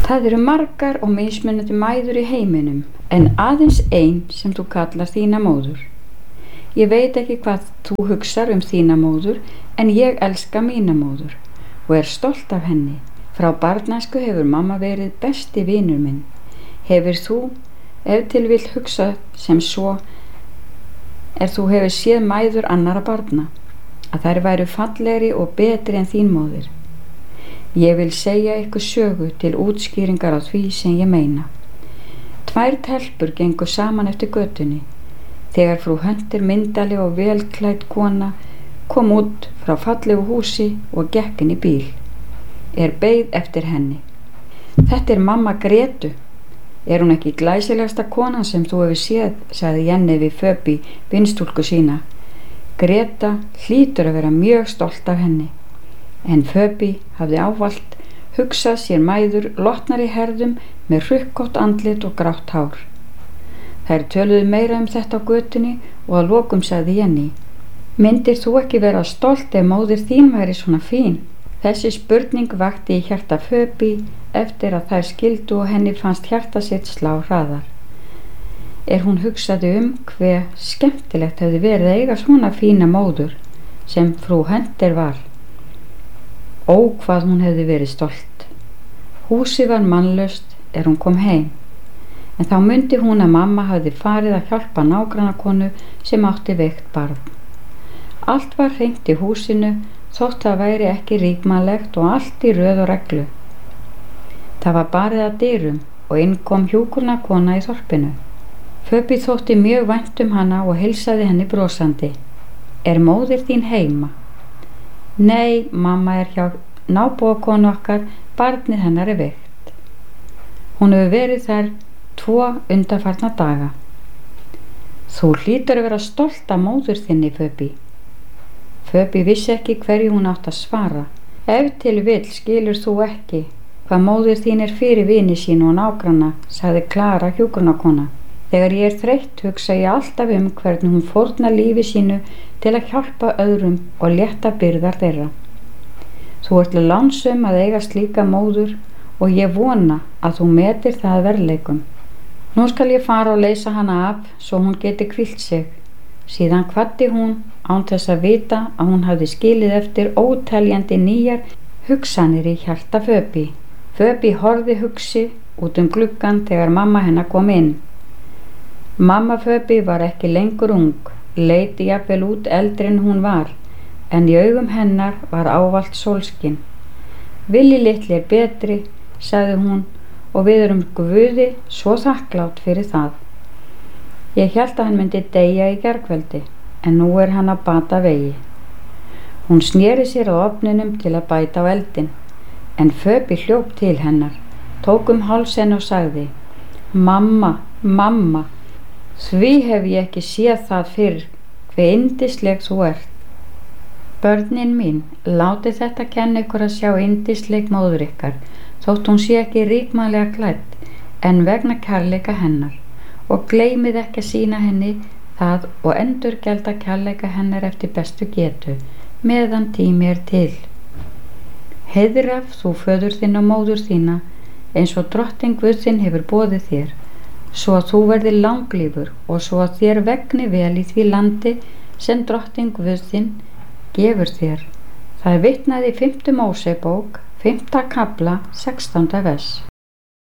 Það eru margar og mismunandi mæður í heiminum, en aðeins ein sem þú kallar þína móður. Ég veit ekki hvað þú hugsar þína móður, en ég elska mína móður og er stolt af henni. Frá barnæsku hefur mamma verið besti vinur minn. Hefur þú, ef til vill hugsa sem svo, þú hefur séð mæður annarra barna, að þær væru fallegri og betri en þín móðir. Ég vil segja ykkur sögu til útskýringar á því sem ég meina. 2 telpur gengu saman eftir götunni. Þegar frú Hunter, myndarleg og velklædd kona, kom út frá fallegu húsi og gekk inn í bíl. Beið eftir henni. Þetta er mamma Gretu. Er hún ekki glæsilegasta konan sem þú hefur séð, sagði Jenny við Phoebe, vinstúlku sína. Greta hlýtur að vera mjög stolt af henni. En Phoebe hafði ávallt hugsað sér mæður lotnar í herðum með hrukkótt andlit og grátt hár. Þær töluðu meira þetta á götunni og að lokum sagði Jenny: Myndir þú ekki vera stolt ef móðir þín væri svona fín? Þessi spurning vakti í hjarta Phoebe eftir að þær skildu og henni fannst hjarta sitt slá hraðar. Hún hugsaði hve skemmtilegt hefði verið að eiga svona fína móður sem frú Hunter var. Ó, hvað hún hefði verið stolt. Húsið var mannlaust hún kom heim, en þá mundi hún að mamma hafði farið að hjálpa nágrannakonu sem átti veikt barn. Allt var hreint í húsinu, þótt það væri ekki ríkmannlegt og allt í röð og reglu. Það var barið að dyrum og inn kom hjúkrunarkona í þorpinu. Phoebe þótti mjög vænt hana og heilsaði henni brosandi. Móðir þín heima? Nei, mamma hjá nábúakonu okkar, barnið hennar veikt. Hún hefur verið þar 2 undanfarna daga. Þú hlýtur að vera stolt af móður þinni, Phoebe. Phoebe vissi ekki hverju hún átti að svara. Ef til vill skilur þú ekki hvað móðir þín fyrir vini sín og nágranna, sagði Klara hjúkrunarkona. Þegar ég þreytt hugsa ég alltaf hvernig hún fórnar lífi sínu til að hjálpa öðrum og létta byrðar þeirra. Þú ert lánsöm að eiga slíka móður og ég vona að þú metir það verðleikum. Nú skal ég fara og leysa hana af svo hún geti hvílt sig. Síðan kvaddi hún án þess að vita að hún hafði skilið eftir óteljandi nýjar hugsanir í hjarta Phoebe. Phoebe horfði hugsi út gluggann þegar mamma hennar kom inn. Mamma Phoebe var ekki lengur ung, leit jafnvel út eldri en hún var, en í augum hennar var ávallt sólskin. Villi litli betri, sagði hún, og við erum Guði svo þakklát fyrir það. Ég hélt að hann myndi deyja í gærkvöldi, en nú hann að bata vegi. Hún sneri sér á ofninum til að bæta á eldin, en Phoebe hljóp til hennar, tók háls henni og sagði: Mamma, mamma, því hef ég ekki séð það fyrr, hve yndisleg þú ert. Börnin mín, látið þetta kenna ykkur að sjá yndisleg móður ykkar, þótt hún sé ekki ríkmannlega klædd, en vegna kærleika hennar, og gleymið ekki að sýna henni það og endurgjalda kærleika hennar eftir bestu getu, meðan tími til. Heiðraf þú föður þinn og móður þína, eins og drottinn Guð þinn hefur boðið þér, svo að þú verðir langlífur og svo að þér vegni vel í því landi sem drottinn Guð þinn gefur þér. Það vitnað í 5. Mósebók, 5. kafla, 16. vers.